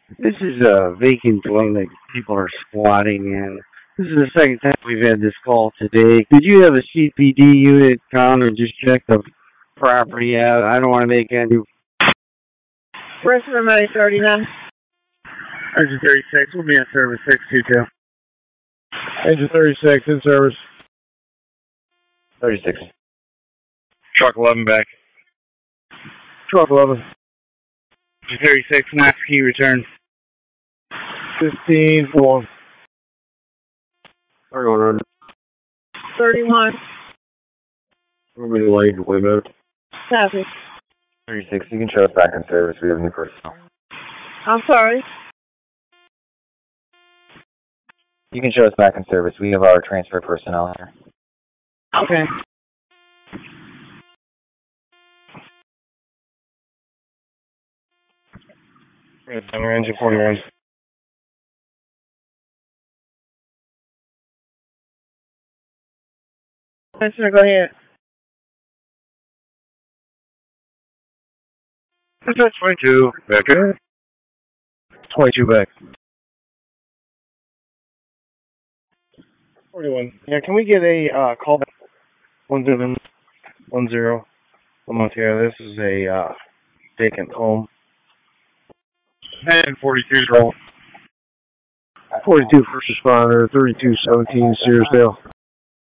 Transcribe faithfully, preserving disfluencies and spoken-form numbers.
This is a vacant dwelling that people are squatting in. This is the second time we've had this call today. Could you have a C P D unit come and just check the property out? I don't want to make any. Where's somebody thirty-nine? Engine thirty-six, we'll be in service six two two. Engine thirty-six, in service. thirty-six. Truck eleven back. Truck eleven. Engine thirty-six, master key return. fifteen four. thirty-one hundred. thirty-one. We're going to late, way better. Copy. thirty-six, you can show us back in service. We have new personnel. I'm sorry. You can show us back in service. We have our transfer personnel here. Okay. Center engine forty-one. Yes, sir, go ahead. twenty-two, back in. twenty-two back. forty-one. Yeah, can we get a uh, call back? one seven one zero. One month here. This is a uh, vacant home. And forty-two, roll. forty-two first responder, thirty-two seventeen Searsdale.